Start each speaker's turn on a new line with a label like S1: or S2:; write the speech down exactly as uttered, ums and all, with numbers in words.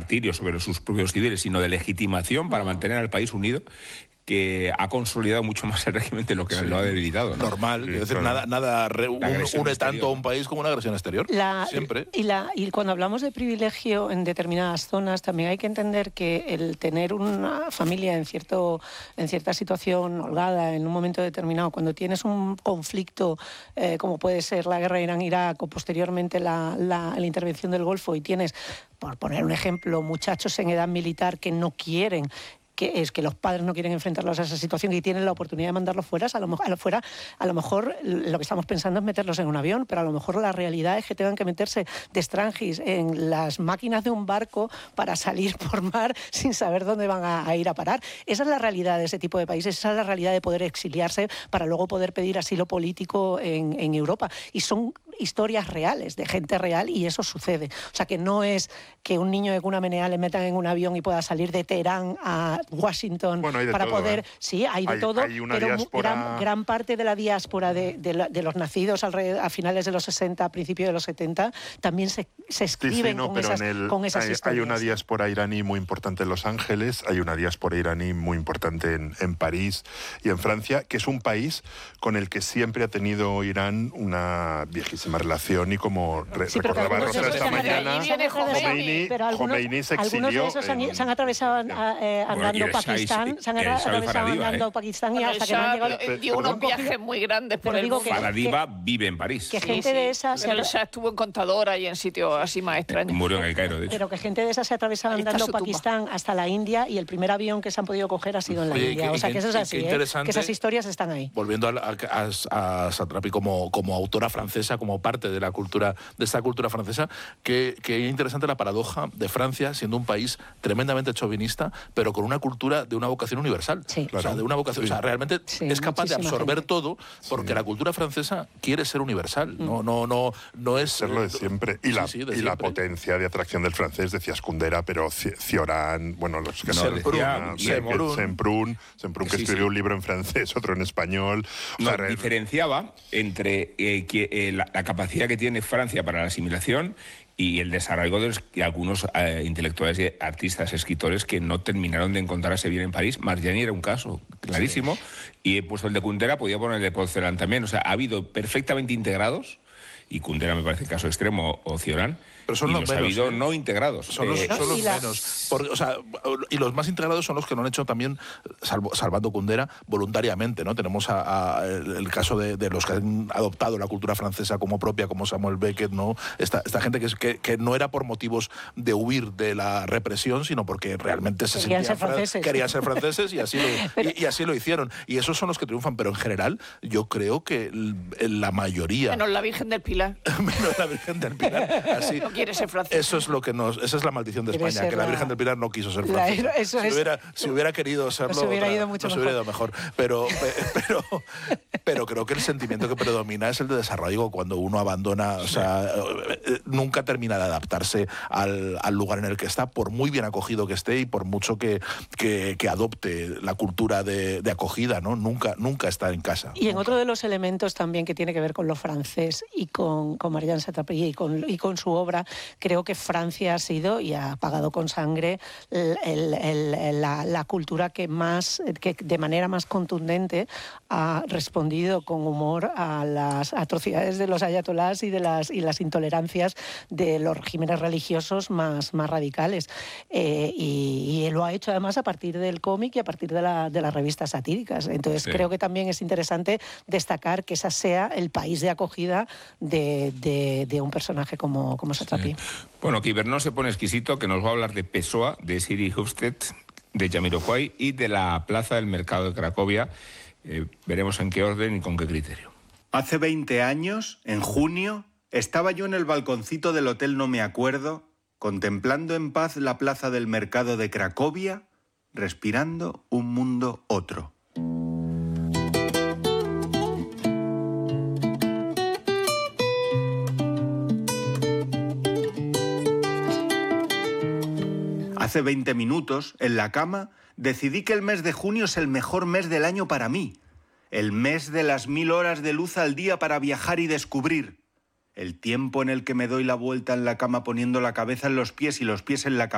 S1: martirio sobre sus propios civiles, sino de legitimación para mantener al país unido, que ha consolidado mucho más el régimen de lo que sí. lo ha debilitado, ¿no?
S2: Normal, sí, es decir, claro. nada, nada re, un, une exterior. tanto a un país como una agresión exterior,
S3: la,
S2: siempre.
S3: Y, la, y cuando hablamos de privilegio en determinadas zonas, también hay que entender que el tener una familia en, cierto, en cierta situación holgada, en un momento determinado, cuando tienes un conflicto eh, como puede ser la guerra Irán-Irak o posteriormente la, la, la intervención del Golfo, y tienes, por poner un ejemplo, muchachos en edad militar que no quieren, que es que los padres no quieren enfrentarlos a esa situación y tienen la oportunidad de mandarlos fuera, a lo, a lo fuera, a lo mejor lo que estamos pensando es meterlos en un avión, pero a lo mejor la realidad es que tengan que meterse de extranjis en las máquinas de un barco para salir por mar sin saber dónde van a, a ir a parar. Esa es la realidad de ese tipo de países, esa es la realidad de poder exiliarse para luego poder pedir asilo político en, en Europa. Y son historias reales, de gente real, y eso sucede. O sea, que no es que un niño de cuna menea le metan en un avión y pueda salir de Teherán a Washington
S4: bueno,
S3: para
S4: todo,
S3: poder...
S4: ¿eh?
S3: Sí, hay de
S4: hay,
S3: todo,
S4: hay una
S3: pero
S4: diáspora...
S3: gran, gran parte de la diáspora de, de, la, de los nacidos alrededor, a finales de los sesenta, a principios de los setenta, también se, se escriben
S4: sí, sí, no,
S3: con,
S4: pero
S3: esas,
S4: en el,
S3: con esas
S4: hay,
S3: historias.
S4: Hay una diáspora iraní muy importante en Los Ángeles, hay una diáspora iraní muy importante en, en París y en Francia, que es un país con el que siempre ha tenido Irán una viejísima relación, y como re, sí, recordaba Rosa esta mañana, Khomeini, Khomeini se exilió.
S3: Algunos de esos en, se han atravesado en, eh, andando bueno,
S1: Said,
S3: Pakistán, se han atravesado andando
S1: ¿eh?
S3: Pakistán y
S5: bueno,
S3: hasta que no han llegado...
S5: Dio unos viajes muy grandes por el mundo.
S1: Faradiva vive en París.
S3: Que
S5: sí,
S3: gente
S5: sí,
S3: de esas...
S5: Pero se estuvo en Contadora y en sitios así más extraños.
S1: Murió en el Cairo, de hecho.
S3: Pero que gente de esas se ha atravesado andando Pakistán hasta la India, y el primer avión que se han podido coger ha sido en la
S2: Oye,
S3: India.
S2: Que,
S3: o sea, que eso es así, ¿eh? Que esas historias están ahí.
S2: Volviendo a, a, a, a Satrapi como, como autora francesa, como parte de la cultura, de esta cultura francesa, que, que es interesante la paradoja de Francia siendo un país tremendamente chauvinista, pero con una cultura de una vocación universal.
S3: Sí.
S2: O sea, de una vocación, sí. o sea, realmente sí, es capaz de absorber gente. todo, porque sí. la cultura francesa quiere ser universal. Mm. No, no, no, no es
S4: serlo de siempre. Y, la,
S2: sí, sí, de
S4: y
S2: siempre.
S4: la potencia de atracción del francés, decías Kundera, pero Cioran, bueno, los que
S1: no,
S4: Semprún, Semprún, Semprún, Semprún que sí, escribió sí. un libro en francés, otro en español.
S1: O sea, no, diferenciaba entre eh, que, eh, la, la capacidad que tiene Francia para la asimilación y el desarrollo de, los, de algunos eh, intelectuales, y artistas, escritores que no terminaron de encontrarse bien en París. Margiani era un caso clarísimo, sí. y he puesto el de Kundera, podía poner el de Porcelán también. O sea, ha habido perfectamente integrados, y Kundera me parece el caso extremo, o Cioran, pero son y los, los menos, ha habido ¿eh? no integrados.
S2: Son los,
S1: eh,
S2: son los menos. Por, o sea, y los más integrados son los que lo han hecho también, salvo, salvando Kundera, voluntariamente, ¿no? Tenemos a, a el, el caso de, de los que han adoptado la cultura francesa como propia, como Samuel Beckett, ¿no? Esta, esta gente que, que, que no era por motivos de huir de la represión, sino porque realmente se
S3: querían
S2: sentían
S3: ser franceses.
S2: Querían ser franceses y así, lo,
S3: pero,
S2: y, y así lo hicieron. Y esos son los que triunfan, pero en general yo creo que la mayoría...
S5: Menos la Virgen del Pilar.
S2: Menos la Virgen del Pilar. Así.
S5: No quiere ser francés.
S2: Eso es lo que nos, esa es la maldición de España, que la Virgen del Pilar no quiso ser francesa.
S3: La, eso
S2: si,
S3: es,
S2: hubiera, si hubiera querido serlo,
S3: nos hubiera ido mucho
S2: nos
S3: mejor.
S2: hubiera ido mejor. Pero, pero, pero creo que el sentimiento que predomina es el de desarraigo cuando uno abandona, o sea, nunca termina de adaptarse al, al lugar en el que está, por muy bien acogido que esté y por mucho que, que, que adopte la cultura de, de acogida, ¿no? Nunca, nunca está en casa.
S3: Y en
S2: nunca.
S3: otro de los elementos también que tiene que ver con lo francés y con, con Marianne Satrapi y con, y con su obra, creo que Francia ha sido y ha pagado con sangre el, el, el, la, la cultura que más, que de manera más contundente ha respondido con humor a las atrocidades de los ayatolás y de las y las intolerancias de los regímenes religiosos más, más radicales. Eh, y, y lo ha hecho además a partir del cómic y a partir de, la, de las revistas satíricas. Entonces sí. creo que también es interesante destacar que esa sea el país de acogida de, de, de un personaje como, como Satrapi.
S1: Sí. Bueno, que Ibernón se pone exquisito, que nos va a hablar de Pessoa, de Siri Hufstedt, de Jamiroquai y de la Plaza del Mercado de Cracovia. Eh, veremos en qué orden y con qué criterio.
S6: Hace veinte años, en junio, estaba yo en el balconcito del Hotel No Me Acuerdo, contemplando en paz la Plaza del Mercado de Cracovia, respirando un mundo otro. Hace veinte minutos, en la cama, decidí que el mes de junio es el mejor mes del año para mí. El mes de las mil horas de luz al día para viajar y descubrir. El tiempo en el que me doy la vuelta en la cama poniendo la cabeza en los pies y los pies en la cabeza.